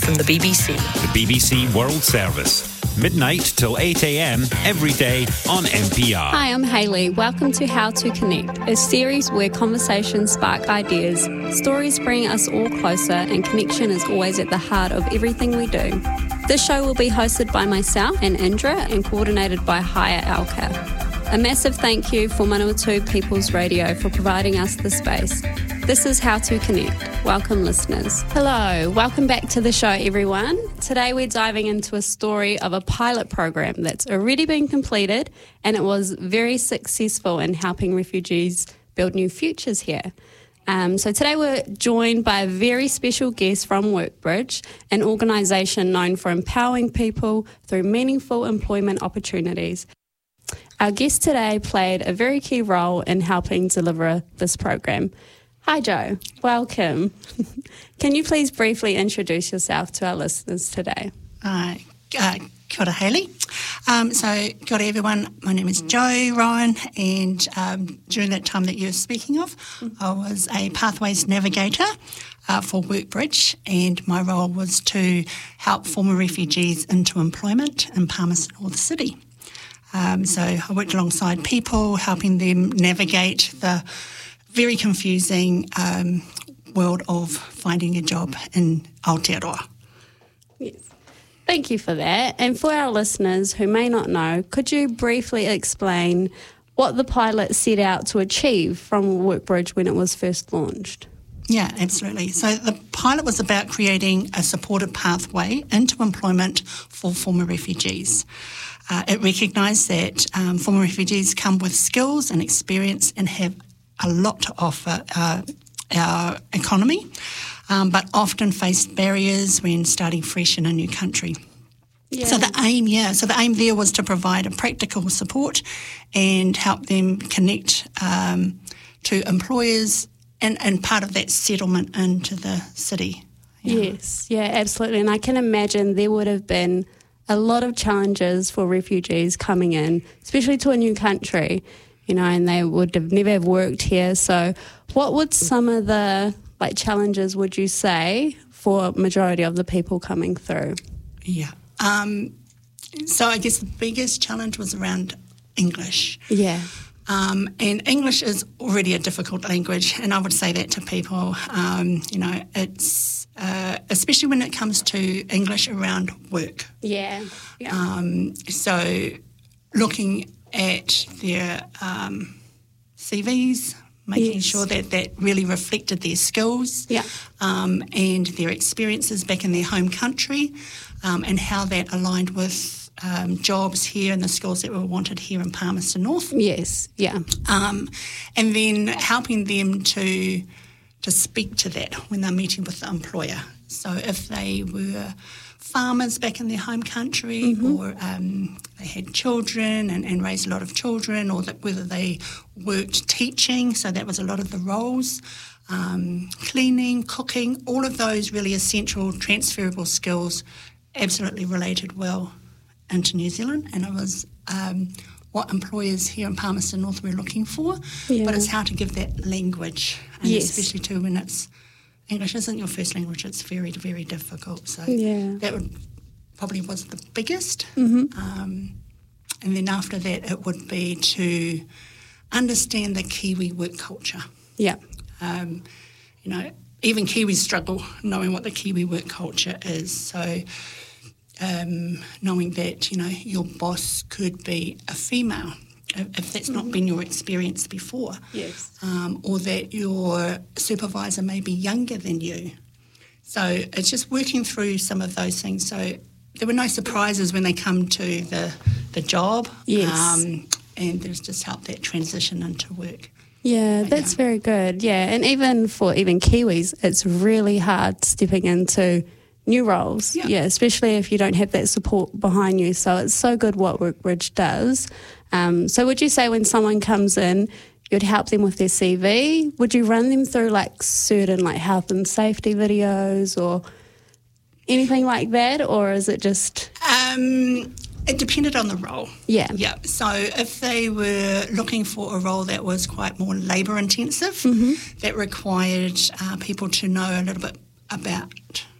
from the BBC. The BBC World Service. Midnight till 8 a.m. every day on NPR. Hi, I'm Hayley. Welcome to How to Connect, a series where conversations spark ideas, stories bring us all closer, and connection is always at the heart of everything we do. This show will be hosted by myself and Indra and coordinated by Haya Alka. A massive thank you for Manawatu People's Radio for providing us the space. This is How to Connect. Welcome, listeners. Hello, welcome back to the show, everyone. Today we're diving into a story of a pilot program that's already been completed, and it was very successful in helping refugees build new futures here. So today we're joined by a very special guest from WorkBridge, an organisation known for empowering people through meaningful employment opportunities. Our guest today played a very key role in helping deliver this program. Hi, Joe. Welcome. Can you please briefly introduce yourself to our listeners today? Kia ora, Hayley. Kia ora, everyone. My name is Jo Ryan, and during that time that you were speaking of, I was a Pathways Navigator for WorkBridge, and my role was to help former refugees into employment in Palmerston North City. So I worked alongside people, helping them navigate the very confusing world of finding a job in Aotearoa. Yes. Thank you for that. And for our listeners who may not know, could you briefly explain what the pilot set out to achieve from WorkBridge when it was first launched? Yeah, absolutely. So the pilot was about creating a supported pathway into employment for former refugees. It recognised that former refugees come with skills and experience and have a lot to offer our economy, but often face barriers when starting fresh in a new country. Yeah. So the aim there was to provide a practical support and help them connect to employers and part of that settlement into the city. Yeah. Yes, yeah, absolutely. And I can imagine there would have been a lot of challenges for refugees coming in, especially to a new country, you know, and they would have never have worked here. So what would some of the challenges would you say for majority of the people coming through? Yeah. So I guess the biggest challenge was around English. Yeah. And English is already a difficult language, and I would say that to people. It's especially when it comes to English around work. Yeah. So looking at their CVs, making sure that really reflected their skills and their experiences back in their home country, and how that aligned with jobs here and the skills that were wanted here in Palmerston North. Yes, yeah. And then helping them to speak to that when they're meeting with the employer. So if they were farmers back in their home country, or they had children and raised a lot of children, or that whether they worked teaching, so that was a lot of the roles, cleaning, cooking, all of those really essential transferable skills absolutely related well into New Zealand, and it was what employers here in Palmerston North were looking for, but it's how to give that language, and especially too when it's English isn't your first language, it's very, very difficult. So that probably was the biggest. And then after that, it would be to understand the Kiwi work culture. Yeah. Even Kiwis struggle knowing what the Kiwi work culture is. So knowing that, your boss could be a female, if that's not been your experience before. Yes. Or that your supervisor may be younger than you. So it's just working through some of those things. So there were no surprises when they come to the job. Yes. And there's just helped that transition into work. Yeah, that's very good. Yeah, and even for Kiwis, it's really hard stepping into new roles. Yeah, especially if you don't have that support behind you. So it's so good what WorkBridge does. So would you say when someone comes in, you'd help them with their CV? Would you run them through certain health and safety videos or anything like that, or is it just? It depended on the role. Yeah. Yeah. So if they were looking for a role that was quite more labour intensive, that required people to know a little bit about